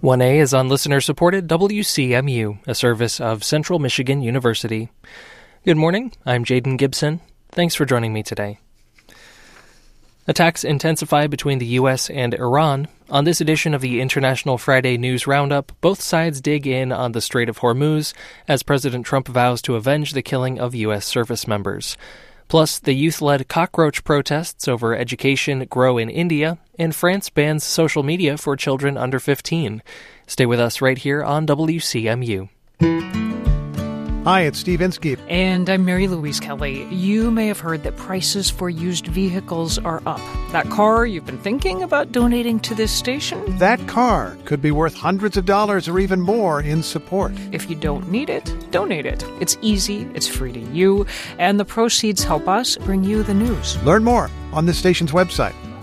1A is on listener-supported WCMU, a service of Central Michigan University. Good morning, I'm Jaden Gibson. Thanks for joining me today. Attacks intensify between the U.S. and Iran. On this edition of the International Friday News Roundup, both sides dig in on the Strait of Hormuz as President Trump vows to avenge the killing of U.S. service members. Plus, the youth-led cockroach protests over education grow in India, and France bans social media for children under 15. Stay with us right here on WCMU. Hi, it's Steve Inskeep. And I'm Mary Louise Kelly. You may have heard that prices for used vehicles are up. That car you've been thinking about donating to this station? That car could be worth hundreds of dollars or even more in support. If you don't need it, donate it. It's easy, it's free to you, and the proceeds help us bring you the news. Learn more on this station's website.